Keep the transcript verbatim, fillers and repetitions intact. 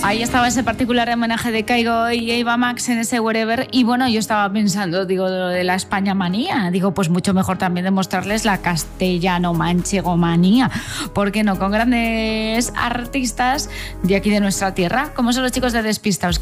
Ahí estaba ese particular homenaje de Kygo y Eva Max en ese Wherever. Y bueno, yo estaba pensando, digo, lo de la España manía. Digo, pues mucho mejor también demostrarles la castellano manchego manía. ¿Por qué no? Con grandes artistas de aquí de nuestra tierra, como son los chicos de Despistaos.